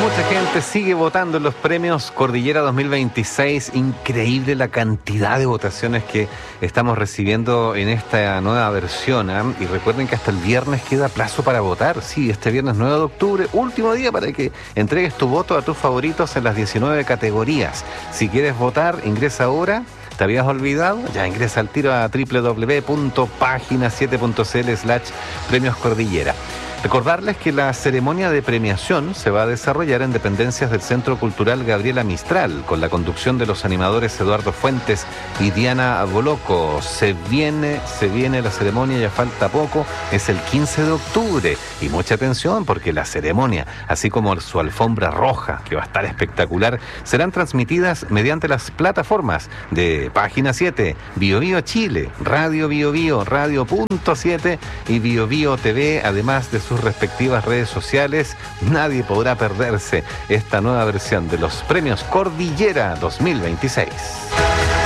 Mucha gente sigue votando en los premios Cordillera 2026. Increíble la cantidad de votaciones que estamos recibiendo en esta nueva versión, ¿eh? Y recuerden que hasta el viernes queda plazo para votar. Sí, este viernes 9 de octubre, último día para que entregues tu voto a tus favoritos en las 19 categorías. Si quieres votar, ingresa ahora. ¿Te habías olvidado? Ya ingresa al tiro a www.pagina7.cl/premios Cordillera. Recordarles que la ceremonia de premiación se va a desarrollar en dependencias del Centro Cultural Gabriela Mistral, con la conducción de los animadores Eduardo Fuentes y Diana Boloco. Se viene la ceremonia, ya falta poco, es el 15 de octubre. Y mucha atención porque la ceremonia, así como su alfombra roja, que va a estar espectacular, serán transmitidas mediante las plataformas de Página 7, Bio Bio Chile, Radio Bio Bio, Radio Punto 7 y Bio Bio TV, además de sus respectivas redes sociales. Nadie podrá perderse esta nueva versión de los premios Cordillera 2026.